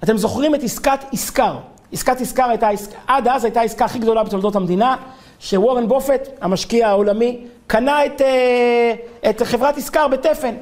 אתם זוכרים את עסקת איסקר. עסקת איסקר הייתה, עד אז הייתה העסקה הכי גדולה בתולדות המדינה, שוורן בופט, המשקיע העולמי, קנה את חברת איסקר בתפן.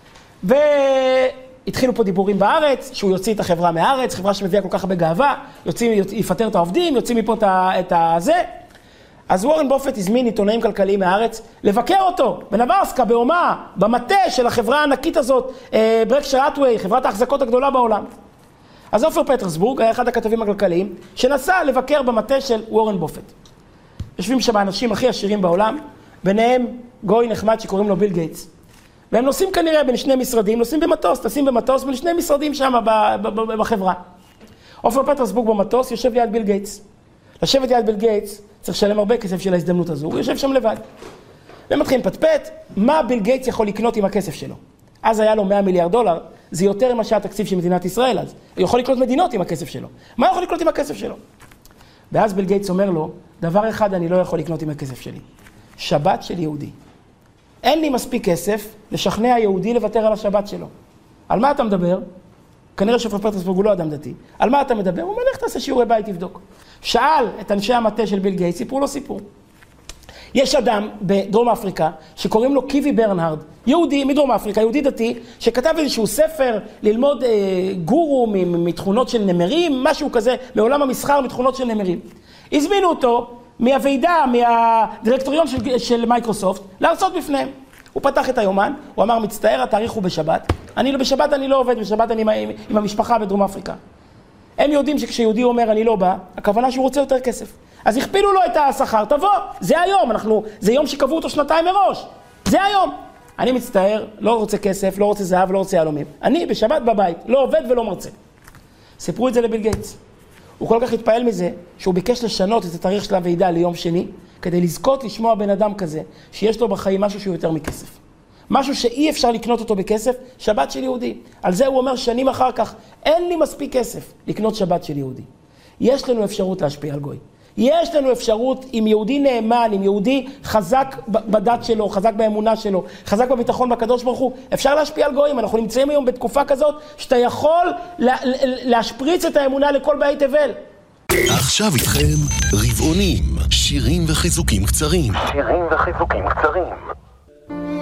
והתחילו פה דיבורים בארץ, שהוא יוציא את החברה מהארץ, חברה שמביאה כל כך הרבה גאווה, יפטר את העובדים, יוציא מפה את הזה. אז וורן בופט הזמין עיתונאים כלכליים מהארץ לבקר אותו בנברסקה, באומה, במטה של החברה הענקית הזאת, ברקשר האטווי, חברת ההחזקות הגדולה בעולם. אז עופר פטרסבורג היה אחד הכתבים הכלכליים שנסע לבקר במטה של וורן בופט. יושבים שם האנשים הכי עשירים בעולם, ביניהם גוי נחמד שקוראים לו ביל גייטס. והם נוסעים כנראה בין שני משרדים, נוסעים במטוס, טסים במטוס בין שני משרדים שם בחברה. עופר פטרסבורג במטוס יושב ליד ביל גייטס. לשבת ליד ביל גייטס צריך לשלם הרבה כסף של ההזדמנות הזו, הוא יושב שם לבד. והם מתחילים פטפט, מה ביל גייטס יכול לקנות עם הכסף שלו? אז היה לו $100 מיליארד, זה יותר ממה שהתקציב של מדינת ישראל אז. הוא יכול לקנות מדינות עם הכסף שלו. מה יכול לקנות עם הכסף שלו? ואז ביל גייטס אומר לו, דבר אחד אני לא יכול לקנות עם הכסף שלי. שבת של יהודי. אין לי מספיק כסף לשכנע יהודי לוותר על השבת שלו. על מה אתה מדבר? כנראה שעופר פטרסבורג הוא לא אדם דתי. על מה אתה מדבר? הוא אומר, לך תעשה שיעורי בית, תבדוק. שאל את אנשי המטה של ביל גייטס, סיפרו לו סיפור. יש אדם בדרום אפריקה שקוראים לו קיווי ברנהרד, יהודי מדרום אפריקה, יהודי דתי, שכתב איזשהו ספר ללמוד גורו מתכונות של נמרים, משהו כזה, מעולם המסחר מתכונות של נמרים. הזמינו אותו מהוועידה, מהדירקטוריון של מייקרוסופט, להרצות בפניהם. הוא פתח את היומן, הוא אמר, מצטער, התאריך הוא בשבת. בשבת אני לא עובד, בשבת אני עם המשפחה בדרום אפריקה. הם יודעים שכשיהודי אומר אני לא בא, הכוונה שהוא רוצה יותר כסף. אז הכפילו לו את השכר, תבוא, זה היום, זה יום שקבעו אותו 2 מראש, זה היום. אני מצטער, לא רוצה כסף, לא רוצה זהב, לא רוצה יהלומים. אני בשבת בבית, לא עובד ולא מרצה. סיפרו את זה לביל גייטס. הוא כל כך התפעל מזה, שהוא ביקש לשנות את התאריך של הוועידה ליום שני, כדי לזכות לשמוע בן אדם כזה, שיש לו בחיים משהו שהוא יותר מכסף. משהו שאי אפשר לקנות אותו בכסף, שבת של יהודי. על זה הוא אומר שנים אחר כך, אין לי מספיק כסף לקנות שבת של יהודי. יש לנו אפשרות להשפיע על גוי. יש לנו אפשרות עם יהודי נאמן, עם יהודי חזק בדת שלו, חזק באמונה שלו, חזק בביטחון בקדוש ברוך הוא, אפשר להשפיע על גויים. אנחנו נמצאים היום בתקופה כזאת שאתה יכול להשפריץ את האמונה לכל באי תבל. עכשיו איתכם רבעונים, שירים וחיזוקים קצרים.